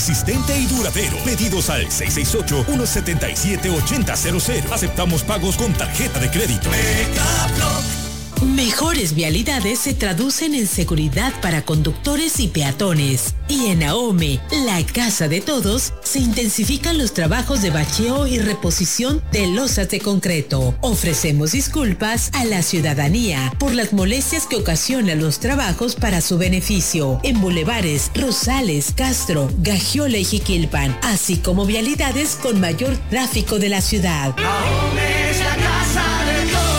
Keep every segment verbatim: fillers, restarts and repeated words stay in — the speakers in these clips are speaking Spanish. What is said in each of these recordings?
Consistente y duradero. Pedidos al seis seis ocho, uno siete siete, ocho cero cero cero. Aceptamos pagos con tarjeta de crédito. Megablock. Mejores vialidades se traducen en seguridad para conductores y peatones. Y en AOME, la casa de todos, se intensifican los trabajos de bacheo y reposición de losas de concreto. Ofrecemos disculpas a la ciudadanía por las molestias que ocasionan los trabajos para su beneficio en bulevares Rosales, Castro, Gagiola y Jiquilpan, así como vialidades con mayor tráfico de la ciudad. AOME es la casa de todos.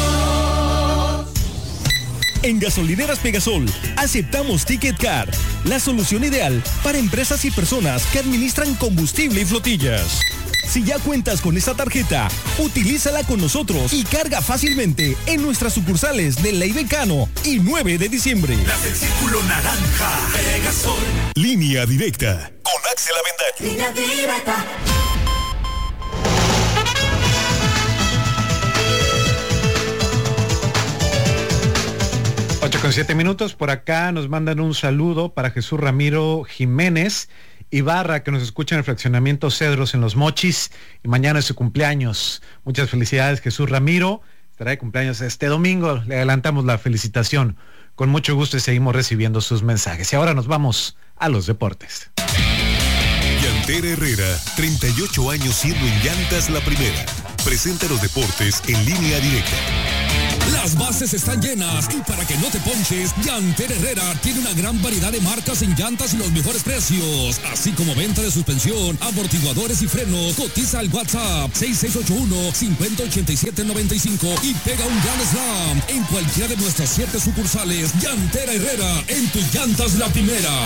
En Gasolineras Pegasol, aceptamos Ticket Car, la solución ideal para empresas y personas que administran combustible y flotillas. Si ya cuentas con esta tarjeta, utilízala con nosotros y carga fácilmente en nuestras sucursales de Ley Becano y nueve de diciembre. Las del Círculo Naranja, Pegasol. Línea directa, con Axel Avendaño. Línea directa. ocho con siete minutos, por acá nos mandan un saludo para Jesús Ramiro Jiménez Ibarra, que nos escucha en el fraccionamiento Cedros en Los Mochis, y mañana es su cumpleaños. Muchas felicidades, Jesús Ramiro, estará de cumpleaños este domingo, le adelantamos la felicitación, con mucho gusto y seguimos recibiendo sus mensajes. Y ahora nos vamos a los deportes. Llantera Herrera, treinta y ocho años siendo en llantas la primera. Presenta los deportes en Línea Directa. Las bases están llenas y para que no te ponches, Llantera Herrera tiene una gran variedad de marcas en llantas y los mejores precios, así como venta de suspensión, amortiguadores y frenos. Cotiza al WhatsApp seis seis ocho uno, cinco cero ocho siete nueve cinco y pega un gran slam en cualquiera de nuestras siete sucursales. Llantera Herrera, en tus llantas la primera.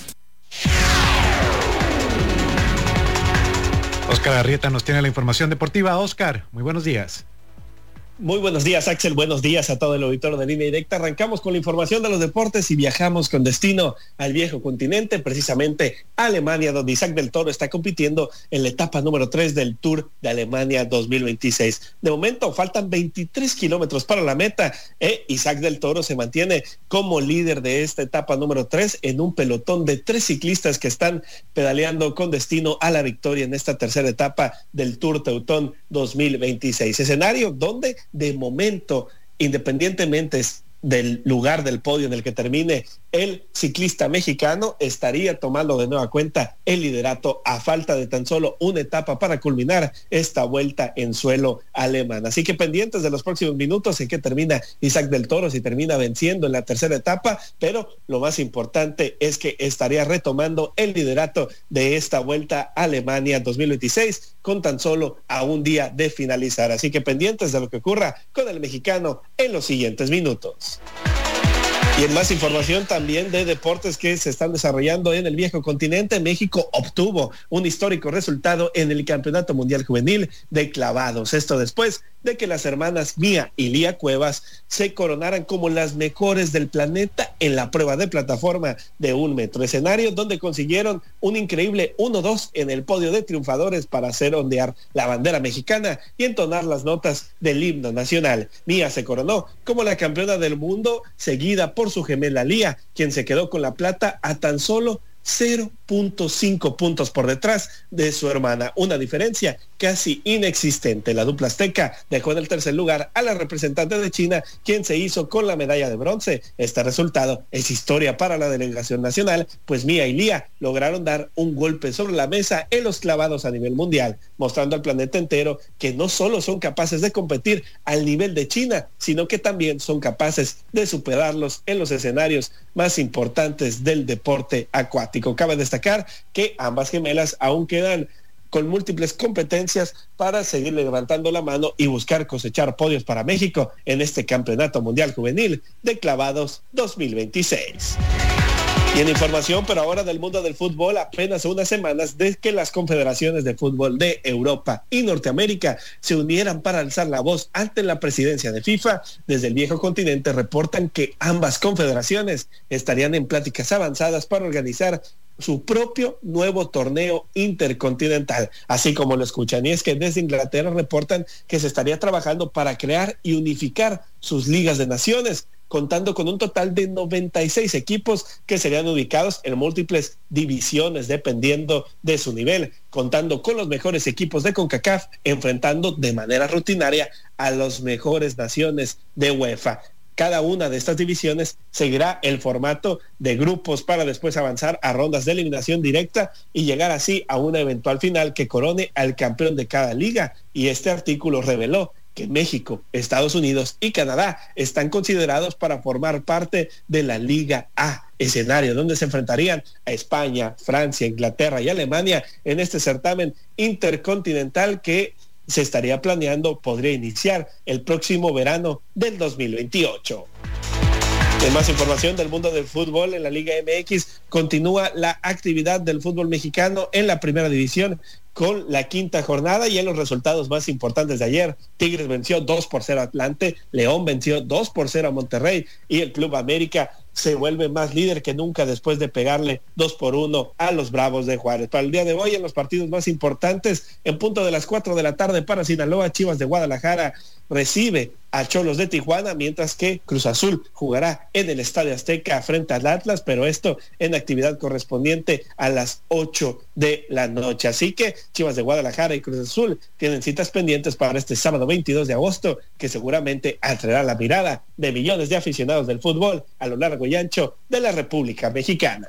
Oscar Arrieta nos tiene la información deportiva. Oscar, muy buenos días. Muy buenos días, Axel. Buenos días a todo el auditorio de Línea Directa. Arrancamos con la información de los deportes y viajamos con destino al viejo continente, precisamente a Alemania, donde Isaac del Toro está compitiendo en la etapa número tres del Tour de Alemania dos mil veintiséis. De momento faltan veintitrés kilómetros para la meta. E Isaac del Toro se mantiene como líder de esta etapa número tres en un pelotón de tres ciclistas que están pedaleando con destino a la victoria en esta tercera etapa del Tour Teutón dos mil veintiséis. Escenario donde de momento, independientemente del lugar del podio en el que termine el ciclista mexicano, estaría tomando de nueva cuenta el liderato a falta de tan solo una etapa para culminar esta vuelta en suelo alemán. Así que pendientes de los próximos minutos en que termina Isaac del Toro, si termina venciendo en la tercera etapa, pero lo más importante es que estaría retomando el liderato de esta vuelta a Alemania dos mil veintiséis con tan solo a un día de finalizar. Así que pendientes de lo que ocurra con el mexicano en los siguientes minutos. Y en más información también de deportes que se están desarrollando en el viejo continente, México obtuvo un histórico resultado en el Campeonato Mundial Juvenil de clavados. Esto después de que las hermanas Mía y Lía Cuevas se coronaran como las mejores del planeta en la prueba de plataforma de un metro, escenario donde consiguieron un increíble uno dos en el podio de triunfadores para hacer ondear la bandera mexicana y entonar las notas del himno nacional. Mía se coronó como la campeona del mundo, seguida por su gemela Lía, quien se quedó con la plata a tan solo cero punto cinco puntos por detrás de su hermana, una diferencia casi inexistente. La dupla azteca dejó en el tercer lugar a la representante de China, quien se hizo con la medalla de bronce. Este resultado es historia para la delegación nacional, pues Mía y Lía lograron dar un golpe sobre la mesa en los clavados a nivel mundial, mostrando al planeta entero que no solo son capaces de competir al nivel de China, sino que también son capaces de superarlos en los escenarios más importantes del deporte acuático. Cabe destacar que ambas gemelas aún quedan con múltiples competencias para seguir levantando la mano y buscar cosechar podios para México en este Campeonato Mundial Juvenil de Clavados dos mil veintiséis. Y en información, pero ahora del mundo del fútbol, apenas unas semanas de que las confederaciones de fútbol de Europa y Norteamérica se unieran para alzar la voz ante la presidencia de FIFA, desde el viejo continente reportan que ambas confederaciones estarían en pláticas avanzadas para organizar su propio nuevo torneo intercontinental, así como lo escuchan. Y es que desde Inglaterra reportan que se estaría trabajando para crear y unificar sus ligas de naciones, contando con un total de noventa y seis equipos que serían ubicados en múltiples divisiones dependiendo de su nivel, contando con los mejores equipos de CONCACAF, enfrentando de manera rutinaria a las mejores naciones de UEFA. Cada una de estas divisiones seguirá el formato de grupos para después avanzar a rondas de eliminación directa y llegar así a una eventual final que corone al campeón de cada liga. Y este artículo reveló que México, Estados Unidos y Canadá están considerados para formar parte de la Liga A, escenario donde se enfrentarían a España, Francia, Inglaterra y Alemania en este certamen intercontinental que se estaría planeando podría iniciar el próximo verano del dos mil veintiocho. En más información del mundo del fútbol, en la Liga M X continúa la actividad del fútbol mexicano en la primera división con la quinta jornada y en los resultados más importantes de ayer. Tigres venció dos por cero a Atlante, León venció dos por cero a Monterrey y el Club América se vuelve más líder que nunca después de pegarle dos por uno a los Bravos de Juárez. Para el día de hoy, en los partidos más importantes, en punto de las cuatro de la tarde para Sinaloa, Chivas de Guadalajara recibe a Cholos de Tijuana, mientras que Cruz Azul jugará en el Estadio Azteca frente al Atlas, pero esto en actividad correspondiente a las ocho de la noche. Así que Chivas de Guadalajara y Cruz Azul tienen citas pendientes para este sábado veintidós de agosto, que seguramente atraerá la mirada de millones de aficionados del fútbol a lo largo y ancho de la República Mexicana.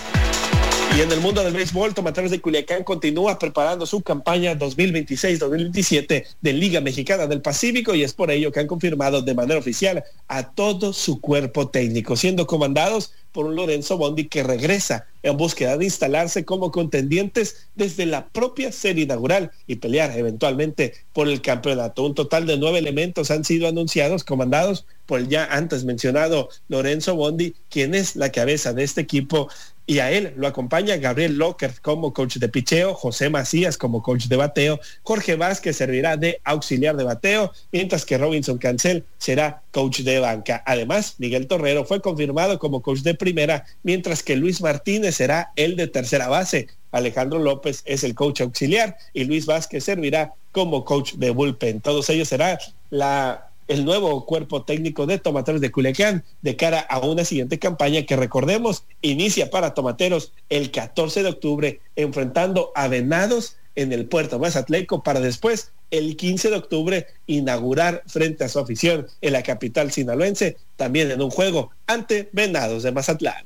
Y en el mundo del béisbol, Tomateros de Culiacán continúa preparando su campaña dos mil veintiséis dos mil veintisiete de Liga Mexicana del Pacífico, y es por ello que han confirmado de manera oficial a todo su cuerpo técnico, siendo comandados por un Lorenzo Bondi que regresa en búsqueda de instalarse como contendientes desde la propia serie inaugural y pelear eventualmente por el campeonato. Un total de nueve elementos han sido anunciados, comandados por el ya antes mencionado Lorenzo Bondi, quien es la cabeza de este equipo, y a él lo acompaña Gabriel Locker como coach de picheo, José Macías como coach de bateo, Jorge Vázquez servirá de auxiliar de bateo, mientras que Robinson Cancel será coach de banca. Además, Miguel Torrero fue confirmado como coach de primera, mientras que Luis Martínez será el de tercera base. Alejandro López es el coach auxiliar y Luis Vázquez servirá como coach de bullpen. Todos ellos serán la el nuevo cuerpo técnico de Tomateros de Culiacán de cara a una siguiente campaña que, recordemos, inicia para Tomateros el catorce de octubre enfrentando a Venados en el Puerto Mazatleco, para después el quince de octubre inaugurar frente a su afición en la capital sinaloense, también en un juego ante Venados de Mazatlán.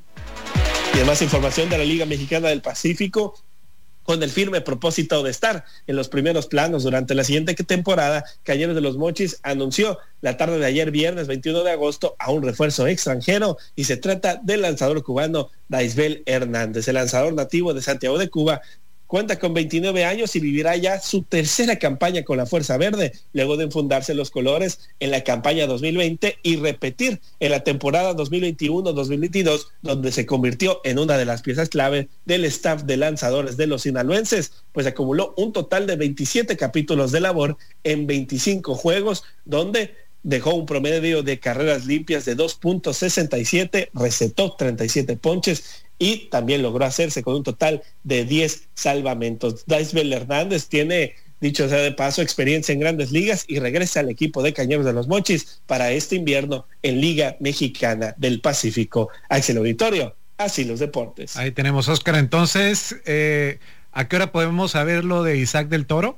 Y además, información de la Liga Mexicana del Pacífico, con el firme propósito de estar en los primeros planos durante la siguiente temporada, Cañeros de los Mochis anunció la tarde de ayer, viernes veintiuno de agosto, a un refuerzo extranjero, y se trata del lanzador cubano Daisbel Hernández. El lanzador nativo de Santiago de Cuba cuenta con veintinueve años y vivirá ya su tercera campaña con la Fuerza Verde, luego de enfundarse los colores en la campaña dos mil veinte y repetir en la temporada dos mil veintiuno dos mil veintidós, donde se convirtió en una de las piezas clave del staff de lanzadores de los sinaloenses, pues acumuló un total de veintisiete capítulos de labor en veinticinco juegos, donde dejó un promedio de carreras limpias de dos punto sesenta y siete, recetó treinta y siete ponches y también logró hacerse con un total de diez salvamentos. Daisbel Hernández tiene, dicho sea de paso, experiencia en grandes ligas y regresa al equipo de Cañeros de los Mochis para este invierno en Liga Mexicana del Pacífico. Axel Auditorio, así los deportes. Ahí tenemos, Oscar. Entonces, eh, ¿a qué hora podemos saber lo de Isaac del Toro?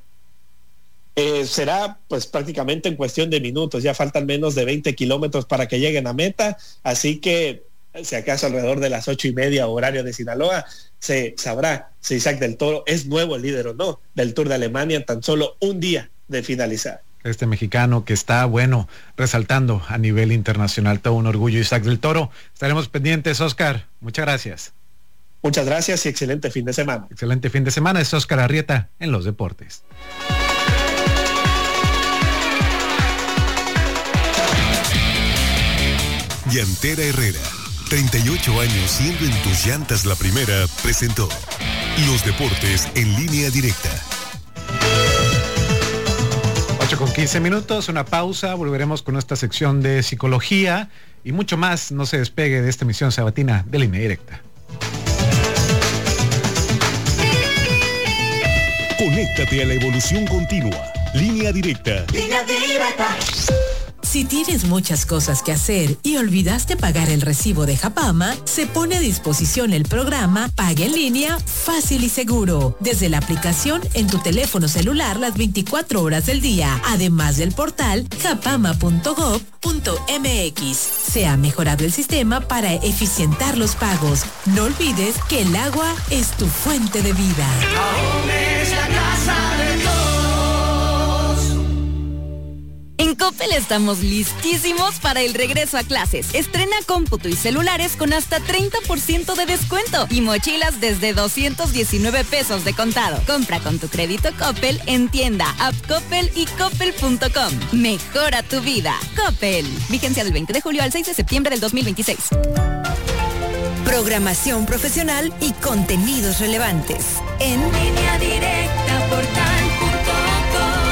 Eh, será pues prácticamente en cuestión de minutos, ya faltan menos de veinte kilómetros para que lleguen a meta, así que si acaso alrededor de las ocho y media horario de Sinaloa se sabrá si Isaac del Toro es nuevo líder o no del Tour de Alemania en tan solo un día de finalizar. Este mexicano que está, bueno, resaltando a nivel internacional, todo un orgullo, Isaac del Toro. Estaremos pendientes, Oscar. Muchas gracias. Muchas gracias y excelente fin de semana. Excelente fin de semana. Es Oscar Arrieta en los deportes. Llantera Herrera, treinta y ocho años siendo en tus llantas la primera, presentó Los Deportes en Línea Directa. ocho con quince minutos, una pausa, volveremos con esta sección de psicología y mucho más. No se despegue de esta emisión sabatina de Línea Directa. Conéctate a la evolución continua. Línea Directa. Línea Directa. Si tienes muchas cosas que hacer y olvidaste pagar el recibo de Japama, se pone a disposición el programa Paga en Línea Fácil y Seguro, desde la aplicación en tu teléfono celular las veinticuatro horas del día, además del portal japama punto gob punto mx. Se ha mejorado el sistema para eficientar los pagos. No olvides que el agua es tu fuente de vida. Ahome es la casa de todos. En Coppel estamos listísimos para el regreso a clases. Estrena cómputo y celulares con hasta treinta por ciento de descuento y mochilas desde doscientos diecinueve pesos de contado. Compra con tu crédito Coppel en tienda, app Coppel y coppel punto com. Mejora tu vida. Coppel. Vigencia del veinte de julio al seis de septiembre del dos mil veintiséis. Programación profesional y contenidos relevantes en Línea Directa Portal punto com.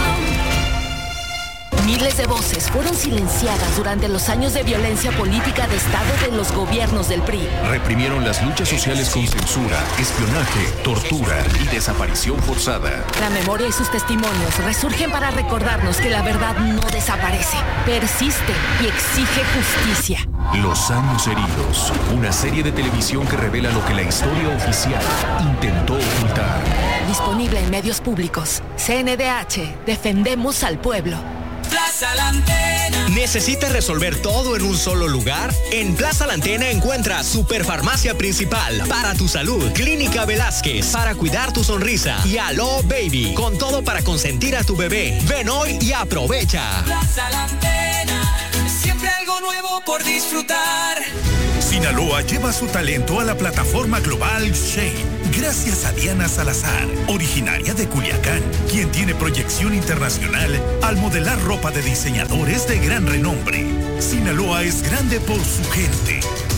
Miles de voces fueron silenciadas durante los años de violencia política de Estado de los gobiernos del P R I. Reprimieron las luchas sociales con censura, espionaje, tortura y desaparición forzada. La memoria y sus testimonios resurgen para recordarnos que la verdad no desaparece, persiste y exige justicia. Los años heridos, una serie de televisión que revela lo que la historia oficial intentó ocultar. Disponible en medios públicos. C N D H, defendemos al pueblo. Plaza La Antena. ¿Necesitas resolver todo en un solo lugar? En Plaza La Antena encuentras Superfarmacia Principal para tu salud, Clínica Velázquez para cuidar tu sonrisa y Alo Baby con todo para consentir a tu bebé. Ven hoy y aprovecha. Plaza La Antena, siempre algo nuevo por disfrutar. Sinaloa lleva su talento a la plataforma global Shane. Gracias a Diana Salazar, originaria de Culiacán, quien tiene proyección internacional al modelar ropa de diseñadores de gran renombre. Sinaloa es grande por su gente.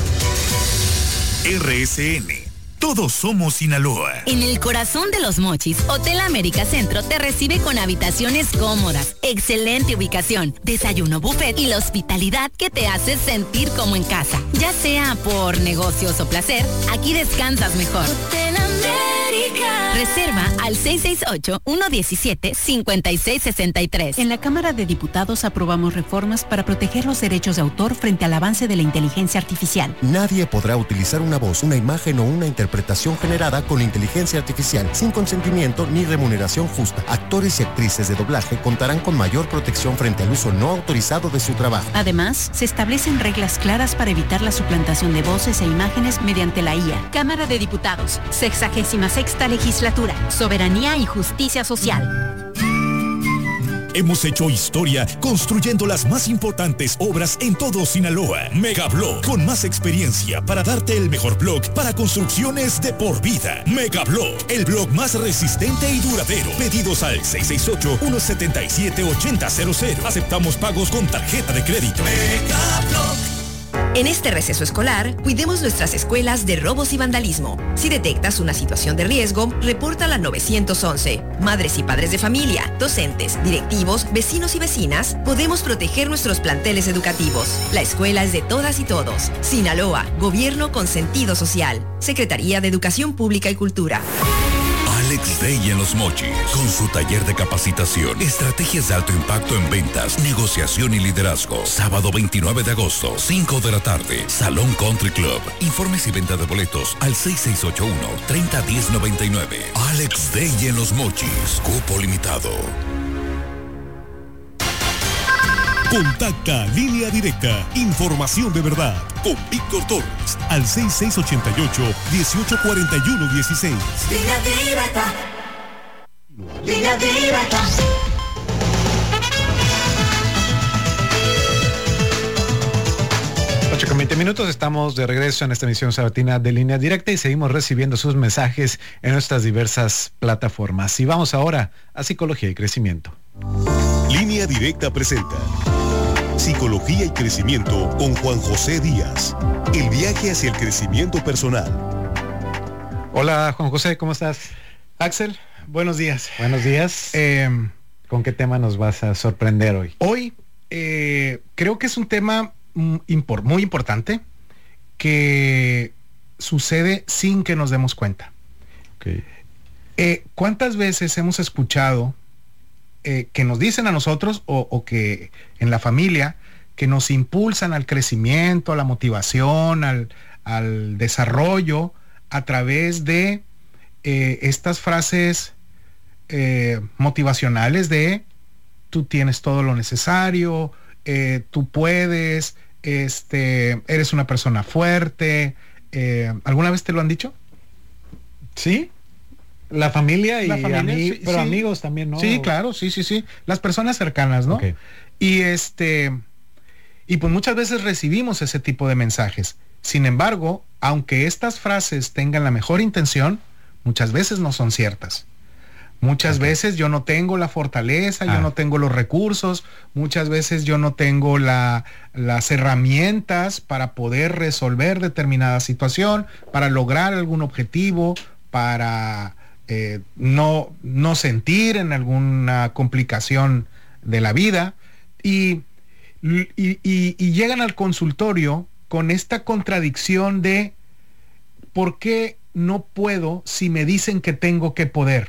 R S N. Todos somos Sinaloa. En el corazón de los Mochis, Hotel América Centro te recibe con habitaciones cómodas, excelente ubicación, desayuno buffet y la hospitalidad que te hace sentir como en casa. Ya sea por negocios o placer, aquí descansas mejor. Hotel América. Reserva al seis seis ocho, uno uno siete, cinco seis seis tres. En la Cámara de Diputados aprobamos reformas para proteger los derechos de autor frente al avance de la inteligencia artificial. Nadie podrá utilizar una voz, una imagen o una interpretación generada con inteligencia artificial sin consentimiento ni remuneración justa. Actores y actrices de doblaje contarán con mayor protección frente al uso no autorizado de su trabajo. Además, se establecen reglas claras para evitar la suplantación de voces e imágenes mediante la I A. Cámara de Diputados, sexagésima sexta legislatura, soberanía y justicia social. Hemos hecho historia construyendo las más importantes obras en todo Sinaloa. Megablog, con más experiencia para darte el mejor blog para construcciones de por vida. Megablog, el blog más resistente y duradero. Pedidos al seis seis ocho, uno siete siete, ocho cero cero cero. Aceptamos pagos con tarjeta de crédito. Megablog. En este receso escolar, cuidemos nuestras escuelas de robos y vandalismo. Si detectas una situación de riesgo, repórtala al nueve once. Madres y padres de familia, docentes, directivos, vecinos y vecinas, podemos proteger nuestros planteles educativos. La escuela es de todas y todos. Sinaloa, gobierno con sentido social. Secretaría de Educación Pública y Cultura. Alex Day en Los Mochis, con su taller de capacitación, estrategias de alto impacto en ventas, negociación y liderazgo. Sábado veintinueve de agosto, cinco de la tarde, Salón Country Club. Informes y venta de boletos al seis seis ocho uno, tres cero uno cero nueve nueve. Alex Day en Los Mochis, cupo limitado. Contacta Línea Directa, información de verdad, con Víctor Torres, al seis seis ocho ocho, dieciocho cuarenta y uno dieciséis. Línea Directa. Línea Directa. ocho con veinte minutos, estamos de regreso en esta emisión sabatina de Línea Directa y seguimos recibiendo sus mensajes en nuestras diversas plataformas. Y vamos ahora a Psicología y Crecimiento. Línea Directa presenta Psicología y Crecimiento con Juan José Díaz. El viaje hacia el crecimiento personal. Hola Juan José, ¿cómo estás? Axel, buenos días. Buenos días. Eh, ¿Con qué tema nos vas a sorprender hoy? Hoy eh, creo que es un tema muy importante que sucede sin que nos demos cuenta. Okay. Eh, ¿Cuántas veces hemos escuchado eh, que nos dicen a nosotros o, o que en la familia que nos impulsan al crecimiento, a la motivación, al, al desarrollo, a través de eh, estas frases eh, motivacionales de tú tienes todo lo necesario, eh, tú puedes, este, eres una persona fuerte. Eh, ¿alguna vez te lo han dicho? Sí. La familia y La familia, ami- sí, pero sí. amigos también, ¿no? Sí, claro, sí, sí, sí. Las personas cercanas, ¿no? Okay. Y este, y pues muchas veces recibimos ese tipo de mensajes. Sin embargo, aunque estas frases tengan la mejor intención, muchas veces no son ciertas. Muchas okay. veces yo no tengo la fortaleza, ah. yo no tengo los recursos, muchas veces yo no tengo la, las herramientas para poder resolver determinada situación, para lograr algún objetivo, para eh, no, no sentir en alguna complicación de la vida. Y, y, y, y llegan al consultorio con esta contradicción de ¿por qué no puedo si me dicen que tengo que poder?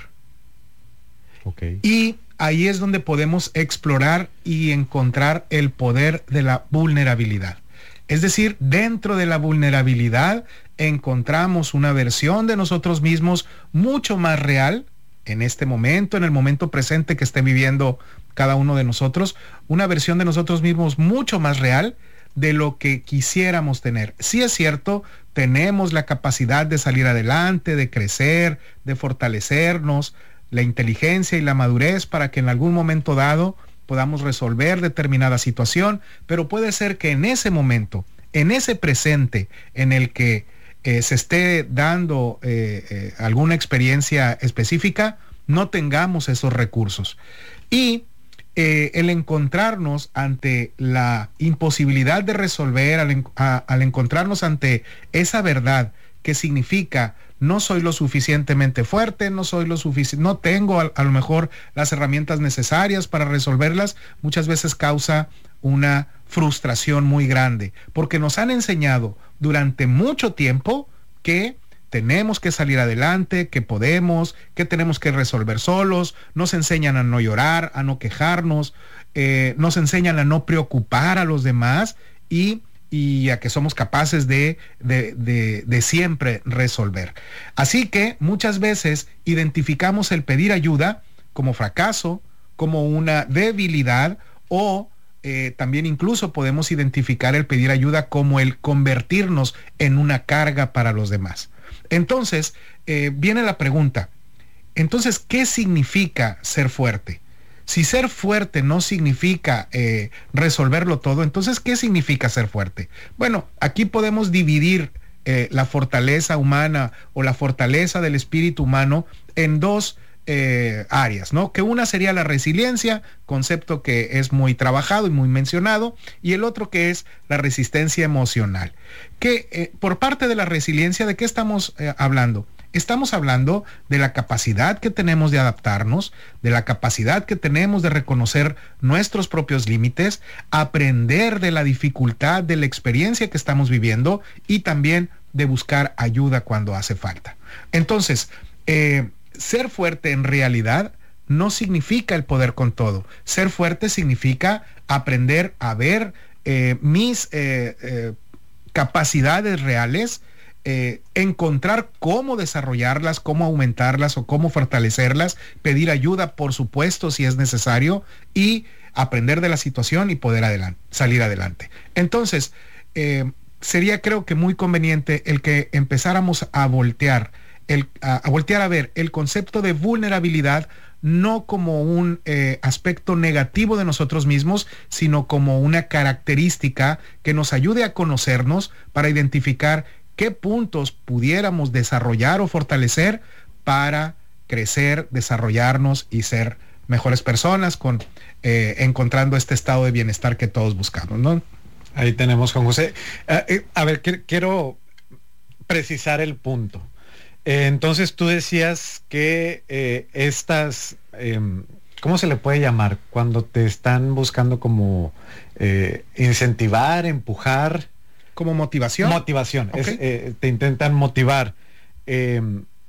Okay. Y ahí es donde podemos explorar y encontrar el poder de la vulnerabilidad. Es decir, dentro de la vulnerabilidad encontramos una versión de nosotros mismos mucho más real en este momento, en el momento presente que esté viviendo cada uno de nosotros, una versión de nosotros mismos mucho más real de lo que quisiéramos tener. Sí es cierto, tenemos la capacidad de salir adelante, de crecer, de fortalecernos, la inteligencia y la madurez para que en algún momento dado podamos resolver determinada situación, pero puede ser que en ese momento, en ese presente en el que eh, se esté dando eh, eh, alguna experiencia específica, no tengamos esos recursos. Y eh, el encontrarnos ante la imposibilidad de resolver, al, en, a, al encontrarnos ante esa verdad que significa no soy lo suficientemente fuerte, no soy lo suficiente, no tengo a, a lo mejor las herramientas necesarias para resolverlas, muchas veces causa una frustración muy grande, porque nos han enseñado durante mucho tiempo que tenemos que salir adelante, que podemos, que tenemos que resolver solos, nos enseñan a no llorar, a no quejarnos, eh, nos enseñan a no preocupar a los demás y y a que somos capaces de, de, de, de siempre resolver. Así que muchas veces identificamos el pedir ayuda como fracaso, como una debilidad, o eh, también incluso podemos identificar el pedir ayuda como el convertirnos en una carga para los demás. Entonces, eh, viene la pregunta, entonces, ¿qué significa ser fuerte? Si ser fuerte no significa eh, resolverlo todo, entonces, ¿qué significa ser fuerte? Bueno, aquí podemos dividir eh, la fortaleza humana o la fortaleza del espíritu humano en dos eh, áreas, ¿no? Que una sería la resiliencia, concepto que es muy trabajado y muy mencionado, y el otro que es la resistencia emocional. Que eh, por parte de la resiliencia, ¿de qué estamos eh, hablando? Estamos hablando de la capacidad que tenemos de adaptarnos, de la capacidad que tenemos de reconocer nuestros propios límites, aprender de la dificultad de la experiencia que estamos viviendo y también de buscar ayuda cuando hace falta. Entonces, eh, ser fuerte en realidad no significa el poder con todo. Ser fuerte significa aprender a ver eh, mis eh, eh, capacidades reales, Eh, encontrar cómo desarrollarlas, cómo aumentarlas o cómo fortalecerlas, pedir ayuda, por supuesto, si es necesario, y aprender de la situación y poder adelante, salir adelante. Entonces, eh, sería creo que muy conveniente el que empezáramos a voltear, el, a, a voltear a ver el concepto de vulnerabilidad no como un eh, aspecto negativo de nosotros mismos, sino como una característica que nos ayude a conocernos para identificar qué puntos pudiéramos desarrollar o fortalecer para crecer, desarrollarnos y ser mejores personas, con eh, encontrando este estado de bienestar que todos buscamos, ¿no? Ahí tenemos, Juan José. Uh, eh, a ver, qu- quiero precisar el punto. Eh, entonces tú decías que eh, estas, eh, ¿cómo se le puede llamar? Cuando te están buscando como eh, incentivar, empujar. Como motivación. Motivación. Okay. Es, eh, te intentan motivar. Eh,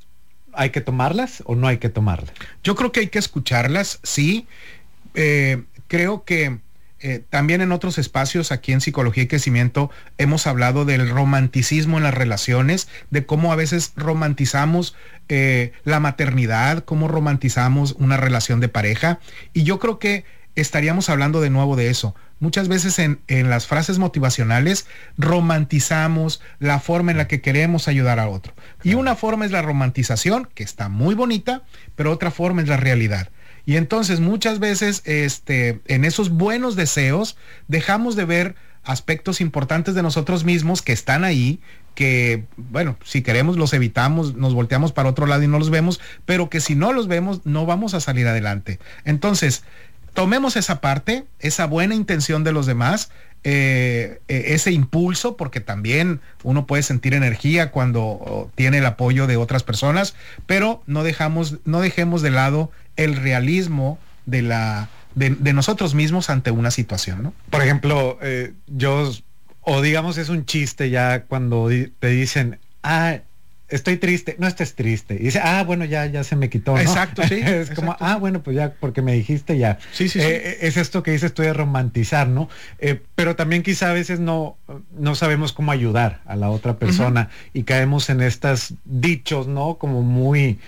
¿Hay que tomarlas o no hay que tomarlas? Yo creo que hay que escucharlas, sí. Eh, creo que Eh, también en otros espacios aquí en Psicología y Crecimiento hemos hablado del romanticismo en las relaciones, de cómo a veces romantizamos eh, la maternidad, cómo romantizamos una relación de pareja, y yo creo que estaríamos hablando de nuevo de eso. Muchas veces en, en las frases motivacionales romantizamos la forma en la que queremos ayudar a otro. Claro. Y una forma es la romantización, que está muy bonita, pero otra forma es la realidad. Y entonces muchas veces este, en esos buenos deseos dejamos de ver aspectos importantes de nosotros mismos que están ahí, que, bueno, si queremos los evitamos, nos volteamos para otro lado y no los vemos, pero que si no los vemos no vamos a salir adelante. Entonces, tomemos esa parte, esa buena intención de los demás, eh, eh, ese impulso, porque también uno puede sentir energía cuando oh, tiene el apoyo de otras personas, pero no dejamos, no dejemos de lado el realismo de la de, de nosotros mismos ante una situación, ¿no? Por ejemplo, eh, yo, o digamos es un chiste ya cuando di, te dicen, ah, estoy triste, no estés triste. Y dice, ah, bueno, ya, ya se me quitó, ¿no? Exacto, sí. Es como, exacto. ah, bueno, pues ya, porque me dijiste ya. Sí, sí, eh, sí. Es esto que dices tú de romantizar, ¿no? Eh, pero también quizá a veces no, no sabemos cómo ayudar a la otra persona uh-huh. y caemos en estos dichos, ¿no? Como muy,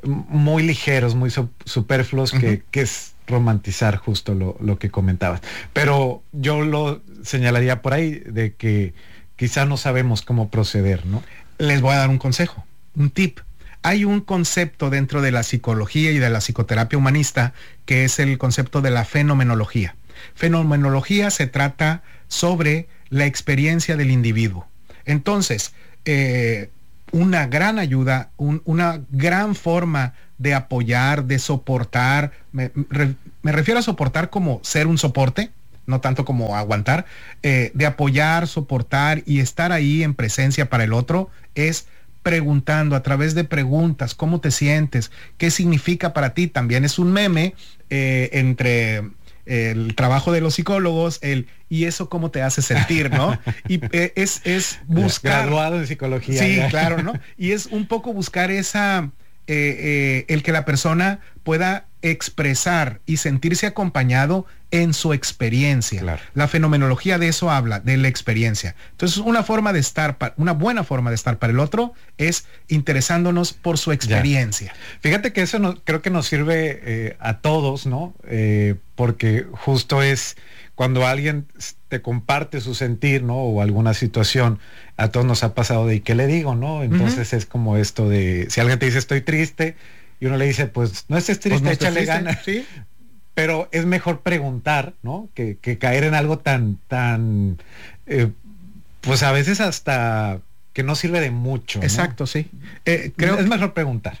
muy ligeros, muy su, superfluos, uh-huh. que, que es romantizar justo lo, lo que comentabas. Pero yo lo señalaría por ahí de que quizá no sabemos cómo proceder, ¿no? Les voy a dar un consejo, un tip. Hay un concepto dentro de la psicología y de la psicoterapia humanista que es el concepto de la fenomenología. Fenomenología se trata sobre la experiencia del individuo. Entonces, eh, una gran ayuda, un, una gran forma de apoyar, de soportar, me, me refiero a soportar como ser un soporte, no tanto como aguantar, eh, de apoyar, soportar y estar ahí en presencia para el otro, es preguntando a través de preguntas, ¿cómo te sientes? ¿Qué significa para ti? También es un meme eh, entre el trabajo de los psicólogos, el ¿y eso cómo te hace sentir? ¿No? Y eh, es, es buscar... Graduado en psicología. Sí, ya. claro, ¿no? Y es un poco buscar esa... Eh, eh, el que la persona pueda expresar y sentirse acompañado en su experiencia. Claro. La fenomenología de eso habla, de la experiencia. Entonces, una forma de estar, pa, una buena forma de estar para el otro es interesándonos por su experiencia. Ya. Fíjate que eso no, creo que nos sirve eh, a todos, ¿no? Eh, porque justo es cuando alguien te comparte su sentir, ¿no? O alguna situación, a todos nos ha pasado de ¿y qué le digo, no? Entonces uh-huh. es como esto de, si alguien te dice estoy triste, y uno le dice, pues no estés triste, pues no échale ganas. ¿Sí? Pero es mejor preguntar, ¿no? Que, que caer en algo tan, tan, eh, pues a veces hasta que no sirve de mucho, ¿no? Exacto, sí. Eh, creo es mejor preguntar.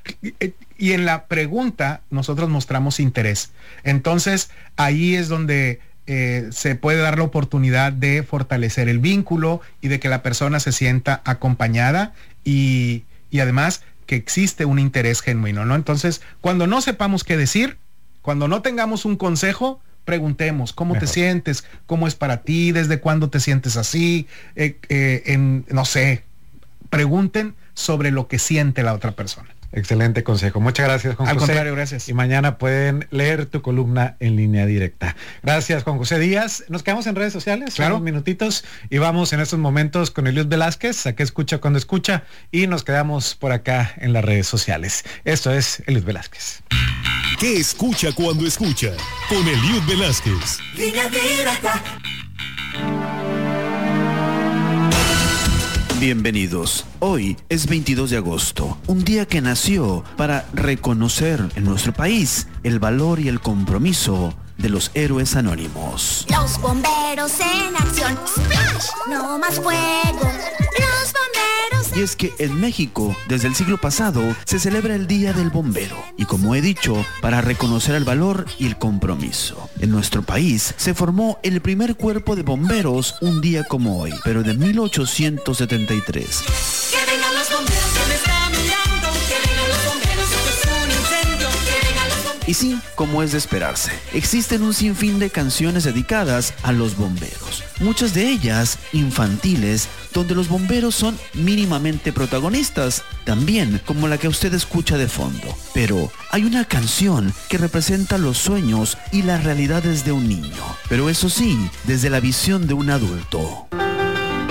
Y en la pregunta nosotros mostramos interés. Entonces ahí es donde eh, se puede dar la oportunidad de fortalecer el vínculo y de que la persona se sienta acompañada y, y además que existe un interés genuino, ¿no? Entonces, cuando no sepamos qué decir, cuando no tengamos un consejo, preguntemos cómo Mejor. te sientes, cómo es para ti, desde cuándo te sientes así, eh, eh, en, no sé, pregunten sobre lo que siente la otra persona. Excelente consejo. Muchas gracias, Juan Al José. Al contrario, gracias. Y mañana pueden leer tu columna en Línea Directa. Gracias, Juan José Díaz. Nos quedamos en redes sociales, claro, unos minutitos, y vamos en estos momentos con Eliud Velázquez, a qué escucha cuando escucha, y nos quedamos por acá en las redes sociales. Esto es Eliud Velázquez. ¿Qué escucha cuando escucha? Con Eliud Velázquez. Línea Directa. Bienvenidos. Hoy es veintidós de agosto, un día que nació para reconocer en nuestro país el valor y el compromiso de los héroes anónimos. Los bomberos en acción. ¡Splash! No más fuego. Los bomberos. Y es que en México, desde el siglo pasado, se celebra el Día del Bombero. Y como he dicho, para reconocer el valor y el compromiso. En nuestro país se formó el primer cuerpo de bomberos un día como hoy, pero de mil ochocientos setenta y tres. Que vengan los bomberos, que me está mirando. Que vengan los bomberos, esto es un incendio. Que vengan los bomberos. Y sí, como es de esperarse, existen un sinfín de canciones dedicadas a los bomberos, muchas de ellas infantiles, donde los bomberos son mínimamente protagonistas, también como la que usted escucha de fondo. Pero hay una canción que representa los sueños y las realidades de un niño, pero eso sí, desde la visión de un adulto.